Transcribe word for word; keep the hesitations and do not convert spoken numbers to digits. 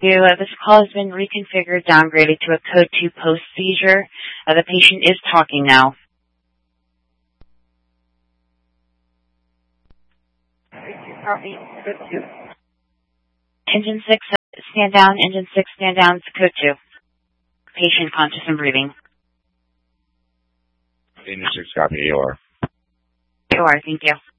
you. Uh, this call has been reconfigured, downgraded to a code two post-seizure. Uh, the patient is talking now. Copy. Code two. Engine six, uh, stand down. Engine six, stand down. It's code two. Patient conscious and breathing. Engine six, copy. A O R. A O R, thank you.